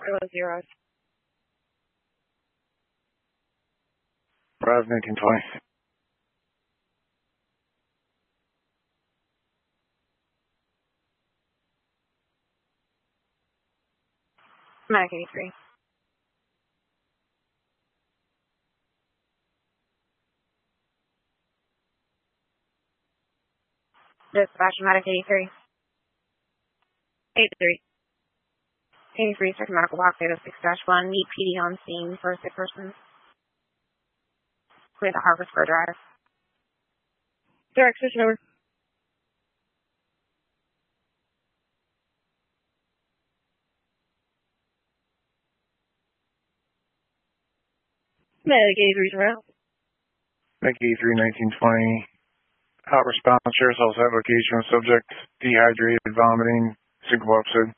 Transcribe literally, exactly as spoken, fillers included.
Kilo Zero. Bravo nineteen twenty. Medic eighty-three. Dispatch Medic eighty-three. eighty-three. eighty-three, second medical box, data six dash one. Meet P D on scene for a sick person. Clear the Harvest Square Drive. Direct switch over. Medic eighty-three around. Medic eighty-three, nineteen twenty. Hot response, sheriff's office application, subject dehydrated, vomiting, syncope episode.